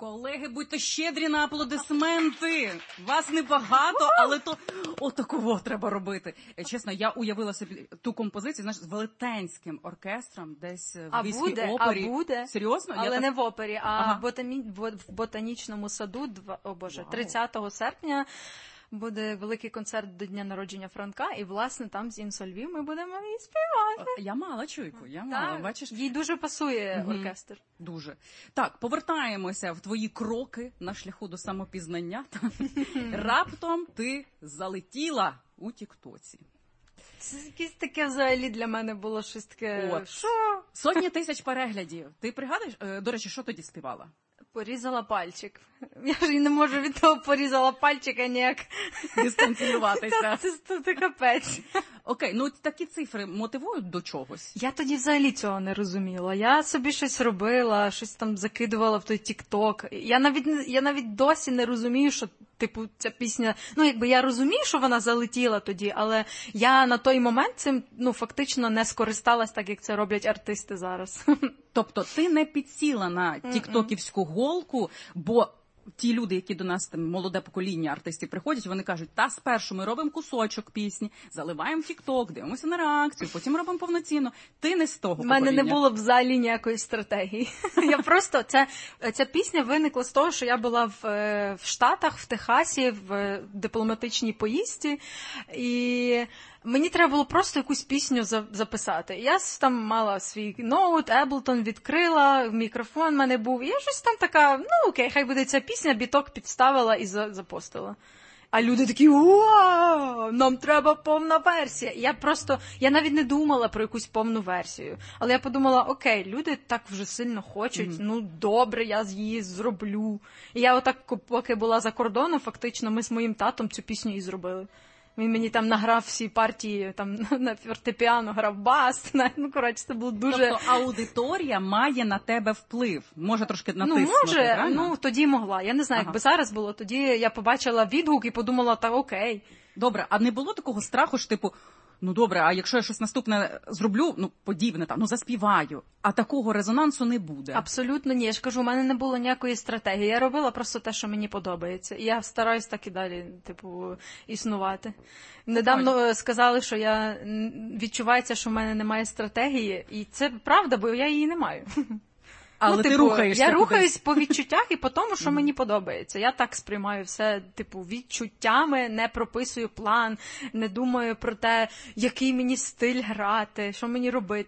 Колеги, будьте щедрі на аплодисменти. Вас небагато, але то отакого треба робити. Чесно, я уявила собі ту композицію, знаєш, з велетенським оркестром, десь в Львівській опері. Буде. Серйозно? Але не в опері, а в Ботанічному саду 30 серпня. Буде великий концерт до дня народження Франка, і, власне, там з Інсольві ми будемо і співати. Я мала чуйку, бачиш? Їй дуже пасує оркестр. Дуже. Так, повертаємося в твої кроки на шляху до самопізнання. Раптом ти залетіла у Тіктоці. Це якесь таке взагалі для мене було щось таке. Що? Сотні тисяч переглядів. Ти пригадуєш? До речі, що тоді співала? Порізала пальчик. Я ж і не можу від того порізала пальчика ніяк дистанціюватися. Це капець. Окей, ну такі цифри мотивують до чогось? Я тоді взагалі цього не розуміла. Я собі щось робила, щось там закидувала в той Тік-Ток. Я навіть досі не розумію, що типу ця пісня, якби я розумію, що вона залетіла тоді, але я на той момент цим, фактично не скористалась так, як це роблять артисти зараз. Тобто ти не підсіла на тіктоківську голку, бо ті люди, які до нас, там, молоде покоління артистів приходять, вони кажуть, спершу ми робимо кусочок пісні, заливаємо в тік-ток, дивимося на реакцію, потім робимо повноцінно. Ти не з того покоління. У мене не було взагалі ніякої стратегії. Я просто, ця пісня виникла з того, що я була в Штатах, в Техасі, в дипломатичній поїздці, і мені треба було просто якусь пісню записати. Я там мала свій ноут, Ableton відкрила, мікрофон в мене був, і я щось там така, окей, хай буде ця пісня, біток підставила і запостила. А люди такі, вау, нам треба повна версія. Я навіть не думала про якусь повну версію. Але я подумала, окей, люди так вже сильно хочуть, добре, я її зроблю. І я отак, поки була за кордоном, фактично, ми з моїм татом цю пісню і зробили. Він мені там награв всі партії, там на фортепіано грав бас. Це було дуже... Тобто аудиторія має на тебе вплив? Може трошки натиснути, може, тоді могла. Я не знаю, якби зараз було. Тоді я побачила відгук і подумала, окей. Добре, а не було такого страху, що типу, добре, а якщо я щось наступне зроблю, подібне там, заспіваю, а такого резонансу не буде? Абсолютно ні. Я ж кажу, у мене не було ніякої стратегії. Я робила просто те, що мені подобається. І я стараюсь так і далі, існувати. Недавно сказали, що відчувається, що в мене немає стратегії. І це правда, бо я її не маю. Але ти рухаєшся. Я рухаюсь по відчуттях і по тому, що мені подобається. Я так сприймаю все, відчуттями, не прописую план, не думаю про те, який мені стиль грати, що мені робити.